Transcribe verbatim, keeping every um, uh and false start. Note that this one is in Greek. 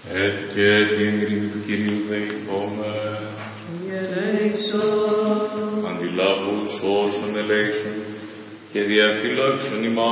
Et και την ειρήνη του Κυρίου δεηθώμε. Αντιλάβους όσων ελέησον και διαφυλάξον ημάς